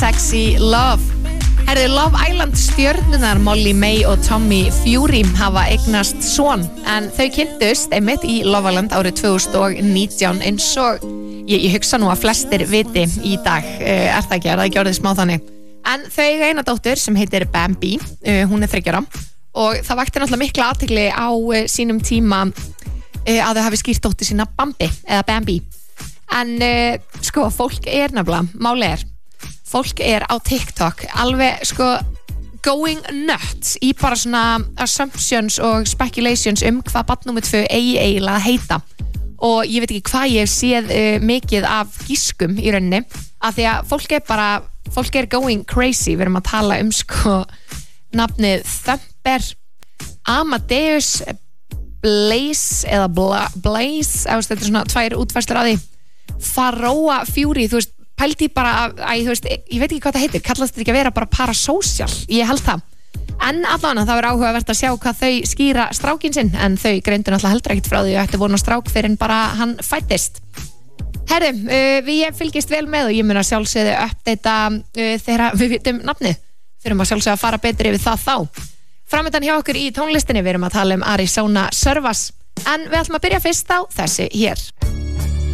Sexy Love. Herðu, Love Island stjörnunar Molly May og Tommy Fury hafa eignast son, en þau kynntust einmitt í Love Island árið 2019 eins og ég hugsa nú að flestir viti í dag, er það ekki orðið smá þannig. En þau eiga eina dóttur sem heitir Bambi, hún er 3 ára og það vakti náttúrulega mikla athygli á sínum tíma að þau hafi skýrt dóttur sína Bambi eða Bambi. En sko, fólk er nefnilega, máli fólk er á TikTok alveg sko going nuts í bara svona assumptions og speculations hvað barn númer 2 eigi eiginlega að heita. Og ég veit ekki hvað ég hef séð mikið af gískum í rauninni, af því að fólk er going crazy. Við erum að tala sko nafnið Thumper, Amadeus, Blaze eða Blaze, þetta er svona 2 útfærslur á því, Faroa Fury, þú veist, pældi bara þú veist, ég veit ekki hvað það heitir, kallast þetta ekki að vera bara parasocial, ég held það. En allavega það verður áhugavert að sjá hvað þau skýra strákinn sinn, en þau greindu náttúrulega heldur ekkert frá því að þetta voru strák fyrir en bara hann fættist. Herðu, við fylgist vel með og ég mun að sjálfsögðu uppdeita þegar við vitum nafnið. Þurfum að sjálfsögðu að fara betri yfir það þá. Framöndan hjá okkur í tónlistinni, við erum að tala Arizona Servas, en við ætlum að byrja fyrst á þessi hér.